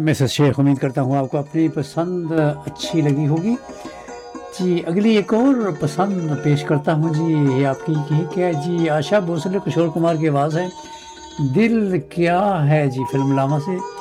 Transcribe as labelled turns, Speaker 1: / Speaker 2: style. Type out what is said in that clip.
Speaker 1: Mrs Sheikh, उम्मीद करता हूँ आपको अपनी पसंद अच्छी लगी होगी जी। अगली एक और पसंद पेश करता हूँ जी, ये आपकी की क्या है जी, आशा भोसले, किशोर कुमार की आवाज़ है, दिल क्या है जी, फिल्म लामा से।